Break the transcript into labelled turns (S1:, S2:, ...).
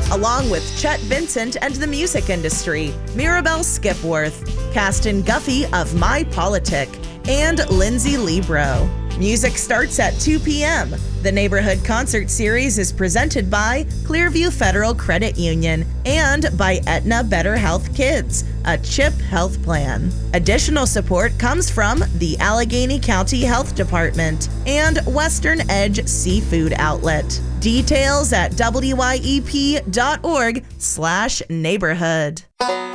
S1: along with Chet Vincent and the music industry, Mirabelle Skipworth, Caston Guffey of My Politic, and Lindsay Libro. Music starts at 2 p.m. The Neighborhood Concert Series is presented by Clearview Federal Credit Union and by Aetna Better Health Kids, a CHIP health plan. Additional support comes from the Allegheny County Health Department and Western Edge Seafood Outlet. Details at wyep.org/neighborhood.